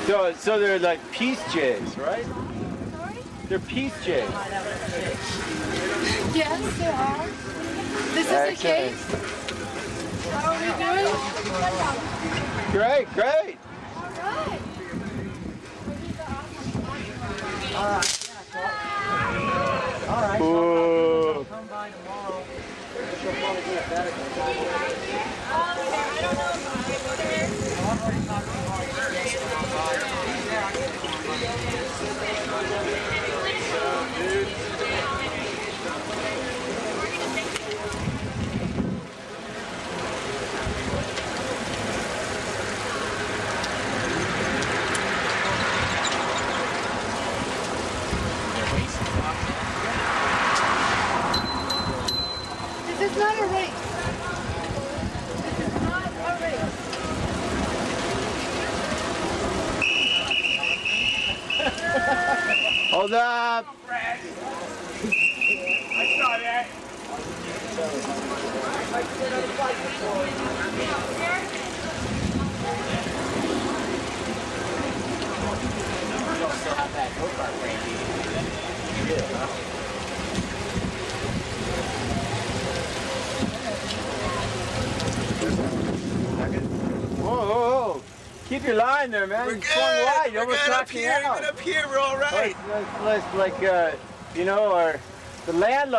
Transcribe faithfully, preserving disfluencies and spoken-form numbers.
So, so they're like peace jays, right? Sorry? They're peace jays. Yes, there are. This is Okay. a case. How are we doing? Great, great. All right. All right. Ooh. Come by tomorrow. She'll probably do it better. This is not a race. This is not a race. Hold up. I saw that. You don't still have that go-kart Randy. You do, huh? Whoa, whoa, whoa. Keep your line there, man. We're You good. swung wide. You We're almost good up knocked me here. out. Even up here, we're all right. Let's, let's, let's, like, uh, you know, our, the landlord.